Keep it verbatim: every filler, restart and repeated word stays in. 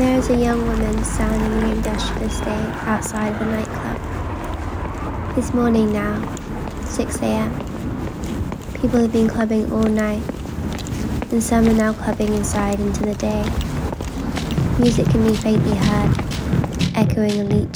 There is a young woman standing in the industrial estate outside of a nightclub. It's morning now, six a.m. People have been clubbing all night, and some are now clubbing inside into the day. Music can be faintly heard, echoing elite